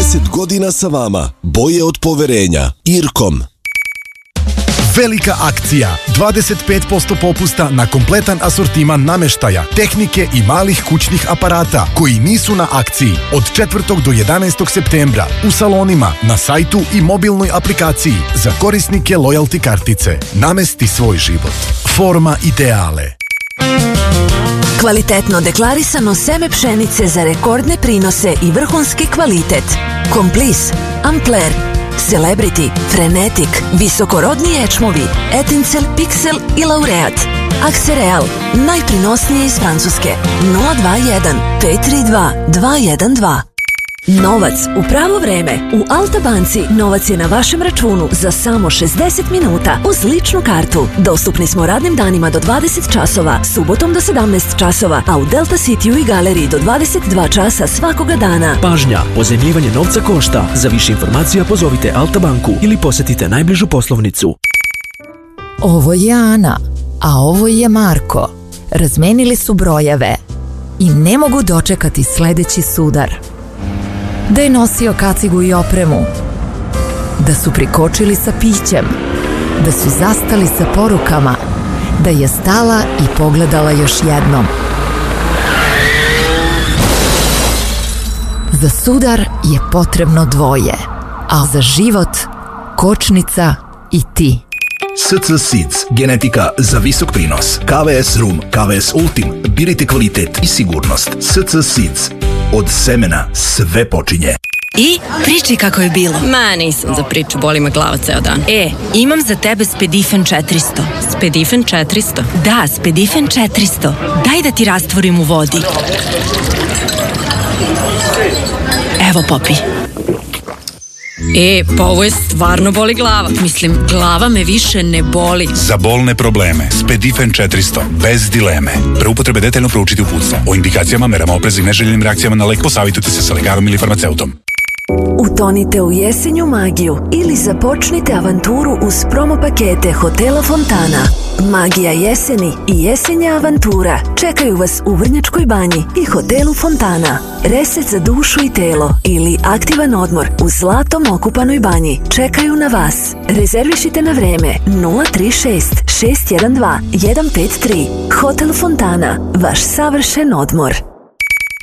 30 godina sa vama. Boje od poverenja. Irkom. Velika akcija, 25% popusta na kompletan asortiman nameštaja, tehnike i malih kućnih aparata koji nisu na akciji od 4. do 11. septembra u salonima, na sajtu i mobilnoj aplikaciji za korisnike lojalty kartice. Namesti svoj život. Forma ideale. Kvalitetno deklarisano seme pšenice za rekordne prinose i vrhunski kvalitet. Komplis, Ampler, Celebrity, Frenetic, visokorodni ječmovi, Etincel, Pixel i Laureat. Aksereal, najprinosnije iz Francuske. 021 532 212. Novac u pravo vreme. U Alta banci novac je na vašem računu za samo 60 minuta uz ličnu kartu. Dostupni smo radnim danima do 20 časova, subotom do 17 časova, a u Delta Cityu i Galeriji do 22 časa svakoga dana. Pažnja, pozajmljivanje novca košta. Za više informacija pozovite Alta banku ili posetite najbližu poslovnicu. Ovo je Ana, a ovo je Marko. Razmenili su brojeve i ne mogu dočekati sledeći sudar. Da je nosio kacigu i opremu, da su prikočili sa pićem, da su zastali sa porukama, da je stala i pogledala još jednom. Za sudar je potrebno dvoje, a za život kočnica i ti. SC Seeds, genetika za visok prinos. KVS Rum, KVS Ultim, birajte kvalitet i sigurnost. SC Seeds, od semena sve počinje. I priči kako je bilo. Ma, nisam za priču, boli me glava ceo dan. Imam za tebe Spedifen 400. Spedifen 400? Da, Spedifen 400. Daj da ti rastvorim u vodi. Evo, popi. Pa ovo je stvarno boli glava. Mislim, glava me više ne boli. Za bolne probleme, Spedifen 400, bez dileme. Pre upotrebe detaljno proučiti uputstvo. O indikacijama, merama opreza i neželjenim reakcijama na lek posavitujte se sa lekarom ili farmaceutom. Utonite u jesenju magiju ili započnite avanturu uz promo pakete Hotela Fontana. Magija jeseni i jesenja avantura čekaju vas u Vrnjačkoj banji i Hotelu Fontana. Reset za dušu i telo ili aktivan odmor u zlatom okupanoj banji čekaju na vas. Rezervišite na vreme 036 612 153. Hotel Fontana, vaš savršen odmor.